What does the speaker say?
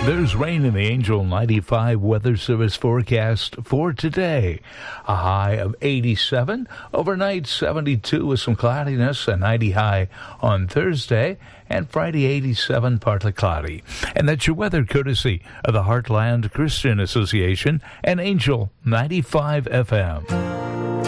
There's rain in the Angel 95 Weather Service forecast for today. A high of 87, overnight 72 with some cloudiness, a 90 high on Thursday, and Friday 87, partly cloudy. And that's your weather courtesy of the Heartland Christian Association and Angel 95 FM.